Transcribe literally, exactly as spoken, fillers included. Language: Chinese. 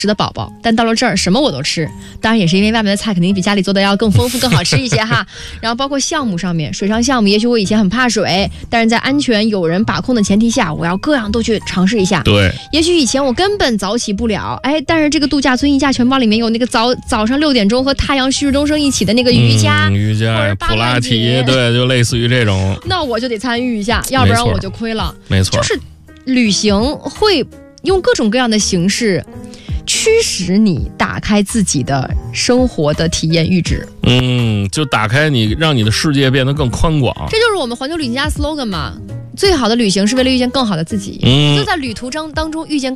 吃的宝宝，但到了这儿什么我都吃，当然也是因为外面的菜肯定比家里做的要更丰富更好吃一些哈。然后包括项目上面，水上项目也许我以前很怕水，但是在安全有人把控的前提下，我要各样都去尝试一下。 对， 也许以前我根本早起不了，哎，但是这个度假村一价全包里面有那个早早上六点钟和太阳旭日东升一起的那个瑜伽、 嗯、瑜伽普拉提，对，就类似于这种，那我就得参与一下，要不然我就亏了。 没错， 就是旅行会用各种各样的形式驱使你打开自己的生活的体验阈值， 嗯，就打开你，让你的世界变得更宽广。 这就是我们环球旅行家 slogan 嘛，最好的旅行是为了遇见更好的自己，嗯，就在旅途中当中遇见